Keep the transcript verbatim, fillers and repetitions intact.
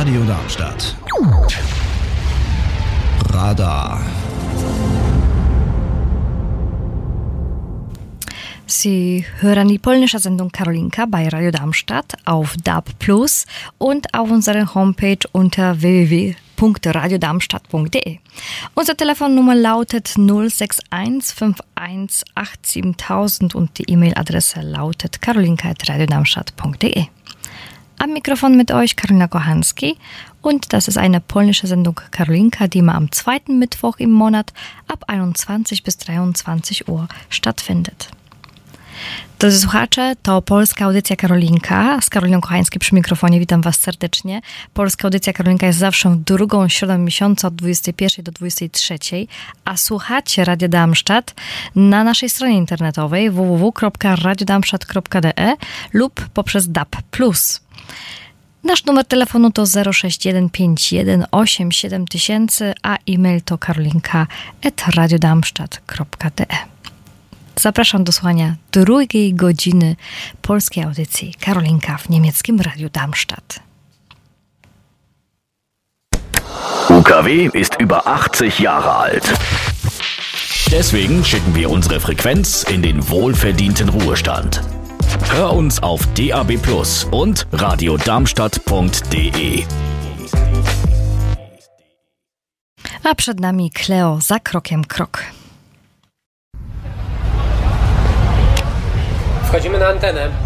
Radio Darmstadt. Radar. Sie hören die polnische Sendung Karolinka bei Radio Darmstadt auf D A B plus und auf unserer Homepage unter w w w punkt radio darmstadt punkt d e. Unsere Telefonnummer lautet null sechs eins fünf eins acht sieben tausend und die E-Mail-Adresse lautet karolinka at radio darmstadt punkt d e. Am Mikrofon mit euch Karolina Kochanski und das ist eine polnische Sendung Karolinka, die immer am zweiten Mittwoch im Monat ab einundzwanzig bis dreiundzwanzig Uhr stattfindet. Drodzy słuchacze, to polska audycja Karolinka. Z Karoliną Kochańską przy mikrofonie witam Was serdecznie. Polska audycja Karolinka jest zawsze w drugą środę miesiąca od dwudziestej pierwszej do dwudziestej trzeciej, a słuchacie Radio Darmstadt na naszej stronie internetowej w w w kropka radio darmstadt kropka d e lub poprzez D A B plus. Nasz numer telefonu to zero sześć jeden pięć jeden osiem siedem tysięcy, a e-mail to karolinka at radio darmstadt kropka d e. Zapraszam do słuchania drugiej godziny polskiej audycji Karolinka w niemieckim Radiu Darmstadt. U K W ist über achtzig Jahre alt. Deswegen schicken wir unsere Frequenz in den wohlverdienten Ruhestand. Hör uns auf D A B plus und radio darmstadt punkt d e. A przed nami Kleo za krokiem krok. Wchodzimy na antenę.